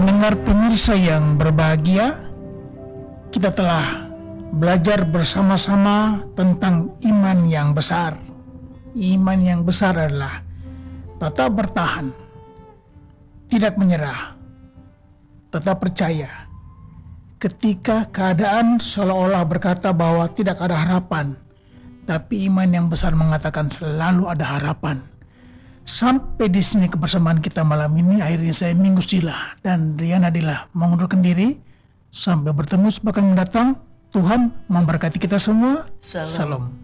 Pendengar pemirsa yang berbahagia, kita telah belajar bersama-sama tentang iman yang besar. Iman yang besar adalah tetap bertahan, tidak menyerah, tetap percaya. Ketika keadaan seolah-olah berkata bahwa tidak ada harapan, tapi iman yang besar mengatakan selalu ada harapan. Sampai di sini kebersamaan kita malam ini. Akhirnya saya Minggu Sila dan Rian Adila mengundurkan diri. Sampai bertemu sepekan mendatang. Tuhan memberkati kita semua. Salam. Salam.